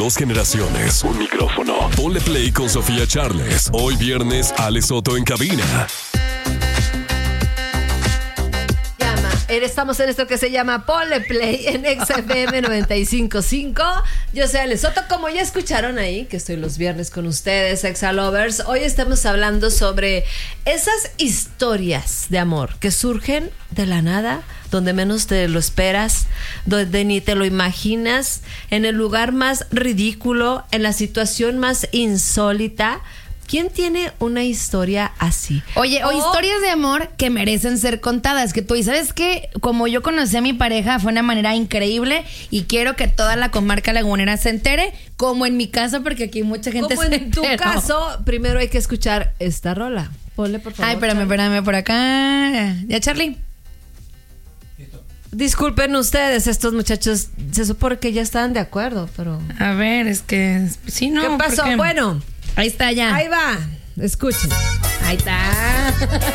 2 generaciones, un micrófono. Ponle play con Sofía Charles. Hoy viernes, Ale Soto en cabina. Estamos en esto que se llama Ponle Play en XFM 95.5. Yo soy Ale Soto, como ya escucharon ahí, que estoy los viernes con ustedes, Exa-Lovers. Hoy estamos hablando sobre esas historias de amor que surgen de la nada, donde menos te lo esperas, donde ni te lo imaginas, en el lugar más ridículo, en la situación más insólita. ¿Quién tiene una historia así? Oye, o historias de amor que merecen ser contadas. Que tú dices, ¿sabes qué? Como yo conocí a mi pareja, fue una manera increíble y quiero que toda la comarca lagunera se entere, como en mi caso, porque aquí mucha gente como se en tu enteró. caso, primero hay que escuchar esta rola. Ponle, por favor. Ay, espérame por acá. ¿Ya, Charlie? Disculpen ustedes, estos muchachos, se supone que ya estaban de acuerdo, pero... A ver, es que... Sí, no. ¿Qué pasó? Porque... Bueno... Ahí está ya. Ahí va. Escuchen. Ahí está.